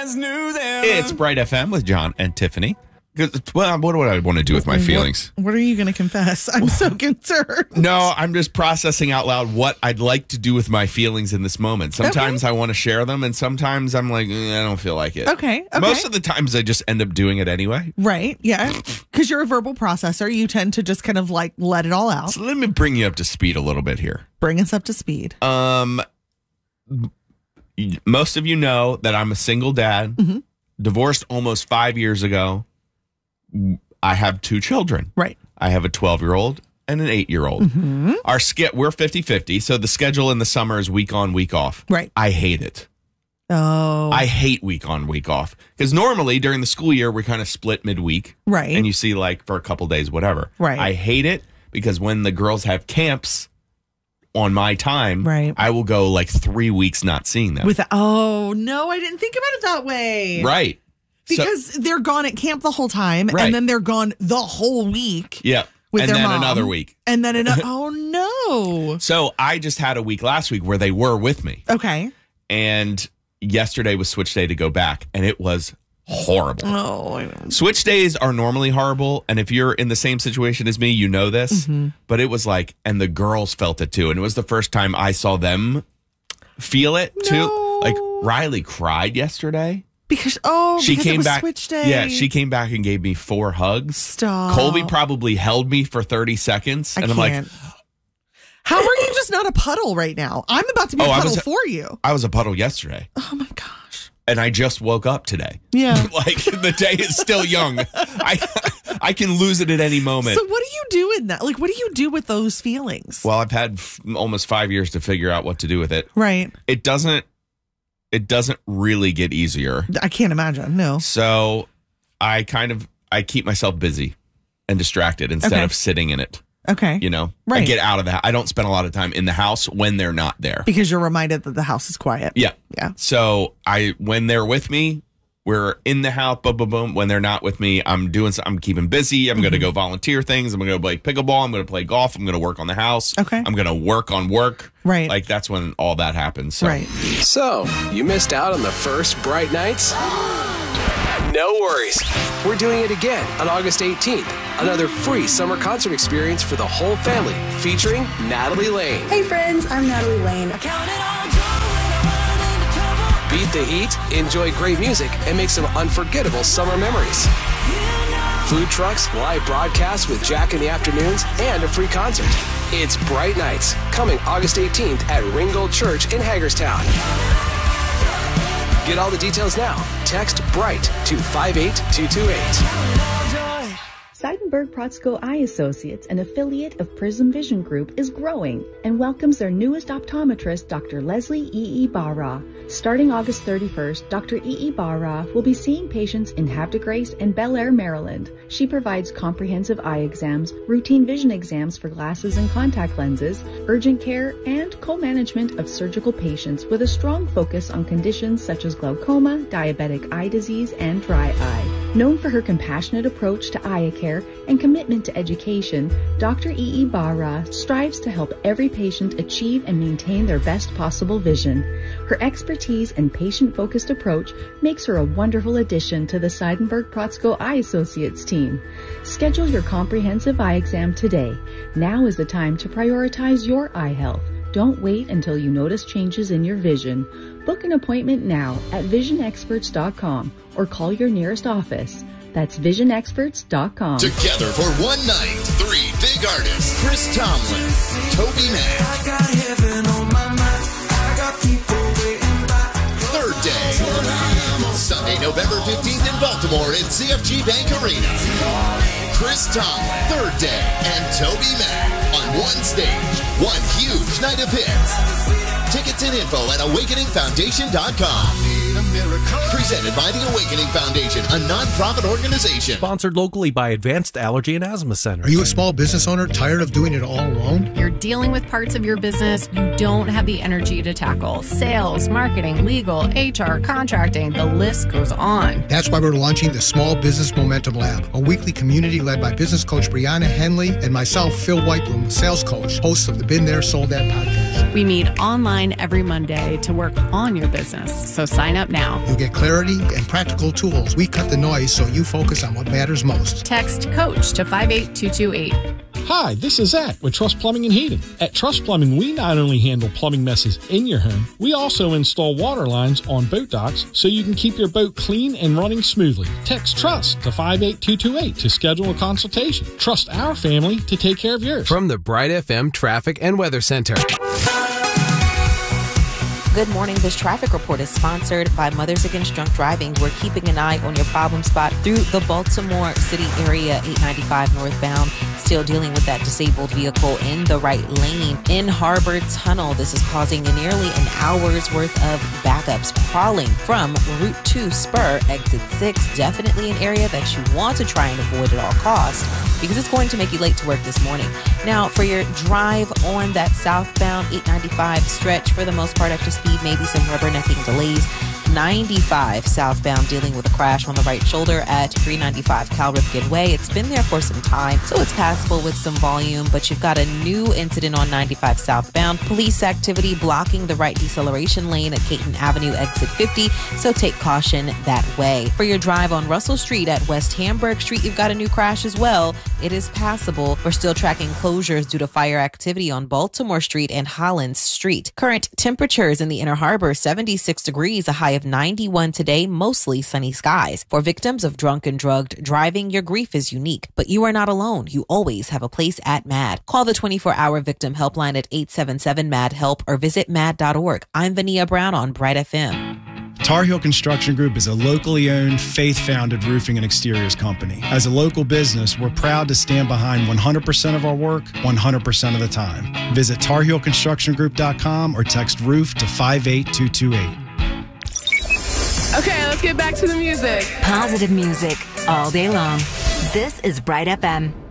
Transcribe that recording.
always knew them. It's Bright FM with John and Tiffany. Well, what do I want to do with my feelings? What are you going to confess? I'm so concerned. No, I'm just processing out loud what I'd like to do with my feelings in this moment. Sometimes I want to share them, and sometimes I'm like, I don't feel like it. Okay. Most of the times I just end up doing it anyway. Right. Yeah. Because you're a verbal processor. You tend to just kind of like let it all out. So let me bring you up to speed a little bit here. Bring us up to speed. Most of you know that I'm a single dad, divorced almost 5 years ago. I have 2 children. Right. I have a 12-year-old and an 8-year-old. We're 50-50, so the schedule in the summer is week on, week off. Right. I hate it. Oh. I hate week on, week off. Because normally during the school year, we kind of split midweek. Right. And you see like for a couple days, whatever. Right. I hate it because when the girls have camps on my time, right, I will go like 3 weeks not seeing them. Oh, no, I didn't think about it that way. Right. Because they're gone at camp the whole time, right, and then they're gone the whole week. Yeah. With and their then mom. Another week. And then another. Oh, no. So I just had a week last week where they were with me. Okay. And yesterday was switch day to go back, and it was horrible. Oh, I know. Switch days are normally horrible, and if you're in the same situation as me, you know this. But it was like, and the girls felt it too, and it was the first time I saw them feel it too. Like Riley cried yesterday. Because she came it was back. switch day. Yeah, she came back and gave me 4 hugs. Stop. Colby probably held me for 30 seconds, and I'm like, how are you just not a puddle right now? I'm about to be a puddle for you. I was a puddle yesterday. Oh my gosh. And I just woke up today. Yeah. Like the day is still young. I can lose it at any moment. So what do you do in that? Like, what do you do with those feelings? Well, I've had almost 5 years to figure out what to do with it. Right. It doesn't really get easier. I can't imagine. No. So I keep myself busy and distracted instead of sitting in it. Okay. You know, right. I get out of the house. I don't spend a lot of time in the house when they're not there. Because you're reminded that the house is quiet. Yeah. Yeah. So when they're with me, we're in the house, boom, boom, boom. When they're not with me, I'm keeping busy. I'm going to go volunteer things. I'm going to go play pickleball. I'm going to play golf. I'm going to work on the house. Okay. I'm going to work on work. Right. Like that's when all that happens. So. Right. So, you missed out on the first Bright Nights? No worries. We're doing it again on August 18th. Another free summer concert experience for the whole family featuring Natalie Lane. Hey friends, I'm Natalie Lane. Beat the heat, enjoy great music, and make some unforgettable summer memories. Food trucks, live broadcasts with Jack in the afternoons, and a free concert. It's Bright Nights, coming August 18th at Ringgold Church in Hagerstown. Get all the details now. Text BRIGHT to 58228. Seidenberg-Protzko Eye Associates, an affiliate of Prism Vision Group, is growing and welcomes their newest optometrist, Dr. Leslie E. Barra. Starting August 31st, Dr. E. Barra will be seeing patients in Havre de Grace and Bel Air, Maryland. She provides comprehensive eye exams, routine vision exams for glasses and contact lenses, urgent care, and co-management of surgical patients with a strong focus on conditions such as glaucoma, diabetic eye disease, and dry eye. Known for her compassionate approach to eye care and commitment to education, Dr. E. Barra strives to help every patient achieve and maintain their best possible vision. Her expertise and patient-focused approach makes her a wonderful addition to the Seidenberg-Protzko Eye Associates team. Schedule your comprehensive eye exam today. Now is the time to prioritize your eye health. Don't wait until you notice changes in your vision. Book an appointment now at visionexperts.com or call your nearest office. That's visionexperts.com. Together for one night, 3 big artists: Chris Tomlin, Toby Mac. I got heaven on my mind. I got people waiting by. Third Day. Sunday, November 15th in Baltimore at CFG Bank Arena. Chris Tomlin, Third Day, and Toby Mac on one stage. One huge night of hits. Tickets and info at awakeningfoundation.com. Presented by the Awakening Foundation, a non-profit organization. Sponsored locally by Advanced Allergy and Asthma Center. Are you a small business owner tired of doing it all alone? You're dealing with parts of your business you don't have the energy to tackle. Sales, marketing, legal, HR, contracting, the list goes on. That's why we're launching the Small Business Momentum Lab, a weekly community led by business coach Brianna Henley and myself, Phil Whitebloom, sales coach, host of the Been There, Sold That podcast. We meet online every Monday to work on your business. So sign up now. You'll get clarity and practical tools. We cut the noise so you focus on what matters most. Text COACH to 58228. Hi, this is Zach with Trust Plumbing and Heating. At Trust Plumbing, we not only handle plumbing messes in your home, we also install water lines on boat docks so you can keep your boat clean and running smoothly. Text TRUST to 58228 to schedule a consultation. Trust our family to take care of yours. From the Bright FM Traffic and Weather Center. Good morning. This traffic report is sponsored by Mothers Against Drunk Driving. We're keeping an eye on your problem spot through the Baltimore City area, 895 northbound. Still dealing with that disabled vehicle in the right lane. In Harbor Tunnel, this is causing nearly an hour's worth of backups. Crawling from Route 2 Spur, exit 6. Definitely an area that you want to try and avoid at all costs because it's going to make you late to work this morning. Now, for your drive on that southbound 895 stretch, for the most part up to speed, maybe some rubbernecking delays. 95 southbound dealing with a crash on the right shoulder at 395 Cal Ripken Way. It's been there for some time, so it's passable with some volume, but you've got a new incident on 95 southbound. Police activity blocking the right deceleration lane at Caton Avenue exit 50, so take caution that way. For your drive on Russell Street at West Hamburg Street, you've got a new crash as well. It is passable. We're still tracking closures due to fire activity on Baltimore Street and Hollins Street. Current temperatures in the Inner Harbor, 76 degrees, a high of 91 today, mostly sunny skies. For victims of drunk and drugged driving, your grief is unique, but you are not alone. You always have a place at MAD. Call the 24-hour victim helpline at 877-MAD-HELP or visit mad.org. I'm Vania Brown on Bright FM. Tar Heel Construction Group is a locally owned, faith-founded roofing and exteriors company. As a local business, we're proud to stand behind 100% of our work, 100% of the time. Visit TarHeelConstructionGroup.com or text ROOF to 58228. Okay, let's get back to the music. Positive music all day long. This is Bright FM.